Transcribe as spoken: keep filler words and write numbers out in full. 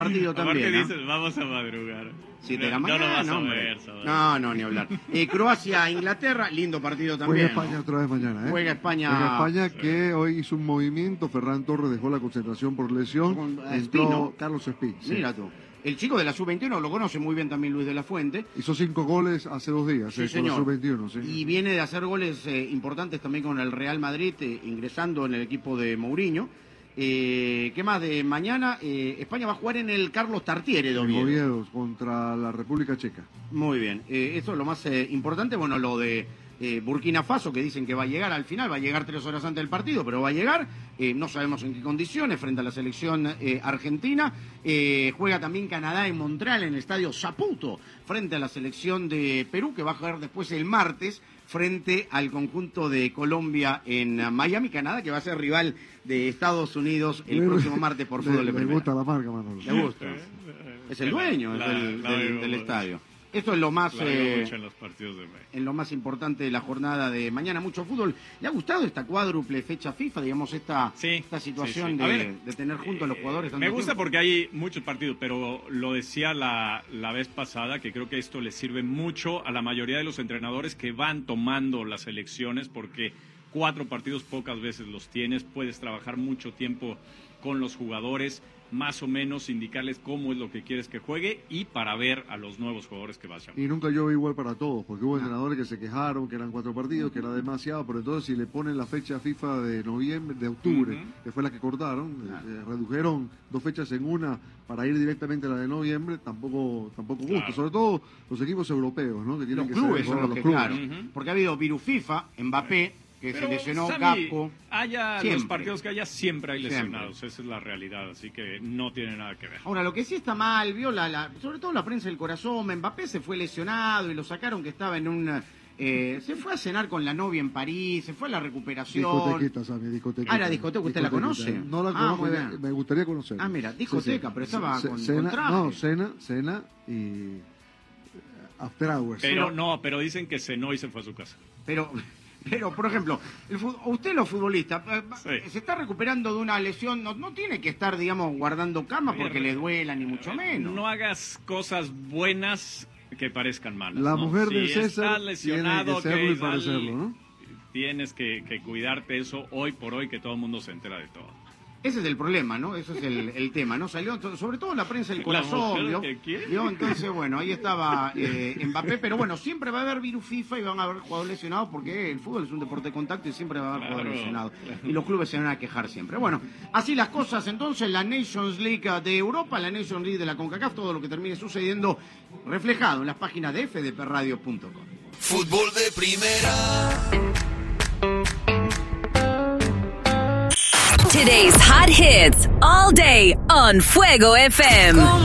partido también. Aparte ¿no? dices, vamos a madrugar. Siete de la No, mañana, no lo vas a hombre. ver, Salvador. No, no, ni hablar. Eh, Croacia, Inglaterra, lindo partido también. Juega España otra vez mañana, ¿eh? Juega España. Juega España que hoy hizo un movimiento. Ferran Torres dejó la concentración por lesión. Con Entró Espino. Carlos Espín. Sí. Mira tú. El chico de la sub veintiuno lo conoce muy bien también Luis de la Fuente. Hizo cinco goles hace dos días, Sí, eh, con señor. la sub veintiuno. Sí. Y viene de hacer goles eh, importantes también con el Real Madrid, eh, ingresando en el equipo de Mourinho. Eh, ¿Qué más de mañana? Eh, España va a jugar en el Carlos Tartiere de En Oviedo. Oviedo contra la República Checa. Muy bien. Eh, eso es lo más eh, importante. Bueno, lo de eh, Burkina Faso, que dicen que va a llegar al final, va a llegar tres horas antes del partido, pero va a llegar. Eh, no sabemos en qué condiciones, frente a la selección eh, argentina. Eh, juega también Canadá en Montreal, en el estadio Saputo, frente a la selección de Perú, que va a jugar después el martes, frente al conjunto de Colombia en Miami, Canadá, que va a ser rival de Estados Unidos el Me- próximo martes por fútbol de Me, me primera. gusta la marca, Manolo. ¿Le gusta? Es el dueño La- del, la del- oigo del mucho. estadio. Esto es lo más La veo eh, mucho en los partidos de México. en lo más importante de la jornada de mañana. Mucho fútbol. ¿Le ha gustado esta cuádruple fecha FIFA? Digamos, esta, Sí, esta situación sí, sí. De, A ver, de tener juntos a los jugadores. Eh, tanto Me gusta tiempo. porque hay muchos partidos, pero lo decía la, la vez pasada, que creo que esto le sirve mucho a la mayoría de los entrenadores que van tomando las elecciones, porque cuatro partidos pocas veces los tienes, puedes trabajar mucho tiempo con los jugadores, más o menos indicarles cómo es lo que quieres que juegue y para ver a los nuevos jugadores que vas a llamar. Y nunca llueve igual para todos, porque hubo entrenadores que se quejaron que eran cuatro partidos, que era demasiado, pero entonces si le ponen la fecha FIFA de noviembre, de octubre, Ujú. que fue la que cortaron, eh, redujeron dos fechas en una para ir directamente a la de noviembre, tampoco tampoco gusta, Claro. sobre todo los equipos europeos, ¿no? Que tienen Los que clubes ser son jugar los que, clubes. claro. Ujú. Porque ha habido virus FIFA, Mbappé, que Pero, se lesionó, Sammy, Gakpo. haya los Siempre. partidos que haya, siempre hay Siempre. lesionados, esa es la realidad, así que no tiene nada que ver. Ahora, lo que sí está mal, vio la, la- sobre todo la prensa del corazón, Mbappé se fue lesionado y lo sacaron que estaba en un... eh, se fue a cenar con la novia en París, se fue a la recuperación. Discotequita, Sammy, discotequita. Ah, la discoteca, ¿usted la Discotequita. conoce? No la Ah, conozco, muy me- bien. me gustaría conocerla. Ah, mira, discoteca, pero estaba Ce- con- cena, con traje. No, cena, cena y eh, after hours. Pero no, pero dicen que cenó y se fue a su casa. Pero, pero por ejemplo, el fut- usted los futbolistas, eh, Sí. se está recuperando de una lesión, no, no tiene que estar, digamos, guardando cama porque le duela, ni mucho menos. No hagas cosas buenas que parezcan malas. La ¿no? mujer si del César estás tiene lesionado, que serlo ok, y parecerlo, ¿no? Tienes que, que cuidarte eso hoy por hoy, que todo el mundo se entera de todo. Ese es el problema, ¿no? Ese es el, el tema, ¿no? Salió to- sobre todo la prensa del La corazón, mujer ¿vio? que quiere. ¿Vio? Entonces, bueno, ahí estaba eh, Mbappé, pero bueno, siempre va a haber virus FIFA y van a haber jugadores lesionados porque el fútbol es un deporte de contacto y siempre va a haber Claro, jugadores lesionados. claro. Y los clubes se van a quejar siempre. Bueno, así las cosas, entonces, la Nations League de Europa, la Nations League de la CONCACAF, todo lo que termine sucediendo reflejado en las páginas de f d p radio punto com. Fútbol de primera. Today's hot hits all day on Fuego F M.